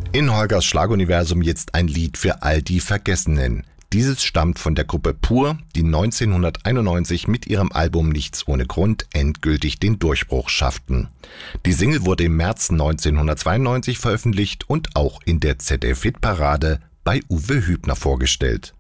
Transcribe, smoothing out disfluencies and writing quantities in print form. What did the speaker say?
In Holgers Schlaguniversum jetzt ein Lied für all die Vergessenen. Dieses stammt von der Gruppe Pur, die 1991 mit ihrem Album Nichts ohne Grund endgültig den Durchbruch schafften. Die Single wurde im März 1992 veröffentlicht und auch in der ZDF-Hitparade bei Uwe Hübner vorgestellt.